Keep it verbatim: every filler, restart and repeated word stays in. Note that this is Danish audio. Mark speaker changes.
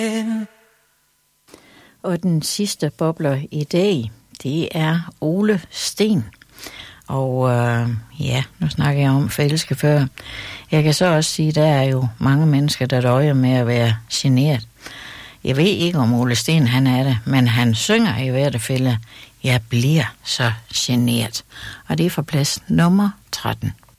Speaker 1: Og den sidste bobler i dag, det er Ole Steen. Og øh, ja, nu snakker jeg om forelske før. Jeg kan så også sige, at der er jo mange mennesker, der døjer med at være generet. Jeg ved ikke, om Ole Steen han er det, men han synger i hvert fald, jeg bliver så generet. Og det er fra plads nummer tretten.